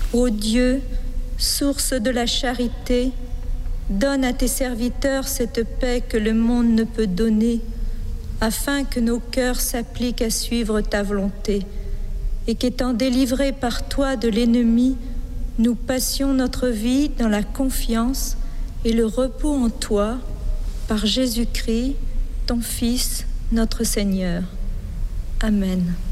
Ô Dieu, source de la charité, donne à tes serviteurs cette paix que le monde ne peut donner, afin que nos cœurs s'appliquent à suivre ta volonté, et qu'étant délivrés par toi de l'ennemi, nous passions notre vie dans la confiance et le repos en toi, par Jésus-Christ, ton Fils, notre Seigneur. Amen.